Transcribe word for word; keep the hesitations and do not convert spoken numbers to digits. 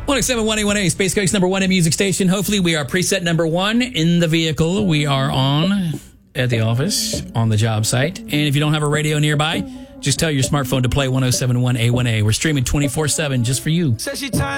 one oh seven point one A one A, Space Coast number one in music station. Hopefully we are preset number one in the vehicle we are on at the office, on the job site. And if you don't have a radio nearby, just tell your smartphone to play one oh seven point one A one A. We're streaming twenty-four seven just for you.